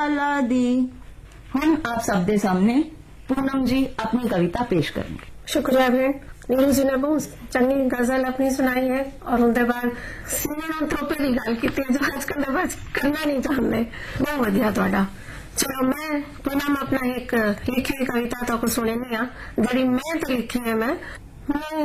वाला दी। हम आप सब दे सामने पूनम जी अपनी कविता पेश करेंगे। शुक्रिया भेण। नीरू जी ने बहुत चंगी गजल अपनी सुनाई है और उनके बाद सिनेमाथ्रोपी की गल की जो आजकल करना नहीं चाहते। बहुत वधिया तुहाडा। चलो मैं पूनम अपना एक लिखी कविता तो सुननी आ जी मैं तो लिखी है। मैं